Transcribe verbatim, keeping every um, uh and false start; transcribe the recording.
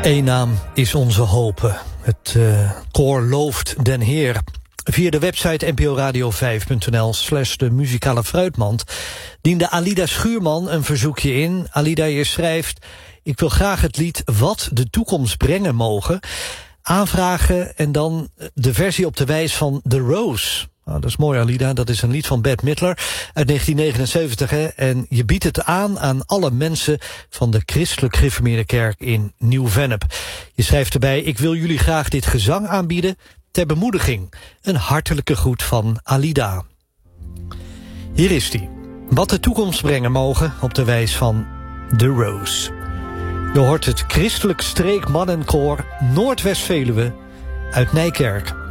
Eén naam is onze hoop. Het uh, koor looft den Heer. Via de website n p o radio vijf punt n l slash de muzikale fruitmand diende Alida Schuurman een verzoekje in. Alida, je schrijft: ik wil graag het lied Wat de toekomst brengen mogen aanvragen en dan de versie op de wijs van The Rose. Nou, dat is mooi, Alida. Dat is een lied van Bette Midler uit negentien negenenzeventig. Hè? En je biedt het aan aan alle mensen van de Christelijk Gereformeerde Kerk in Nieuw-Vennep. Je schrijft erbij: ik wil jullie graag dit gezang aanbieden ter bemoediging. Een hartelijke groet van Alida. Hier is die. Wat de toekomst brengen mogen op de wijs van The Rose. Je hoort het Christelijk Streekmannenkoor Noordwest-Veluwe uit Nijkerk.